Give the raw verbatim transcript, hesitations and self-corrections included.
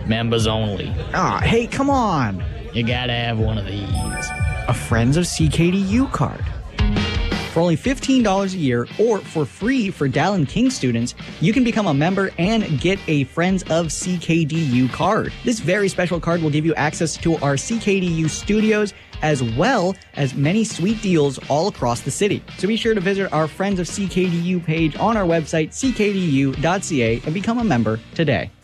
Members only. Ah, hey, come on. You gotta have one of these. A Friends of C K D U card. For only fifteen dollars a year, or for free for Dallin King students, you can become a member and get a Friends of C K D U card. This very special card will give you access to our C K D U studios, as well as many sweet deals all across the city. So be sure to visit our Friends of C K D U page on our website, c k d u dot c a, and become a member today.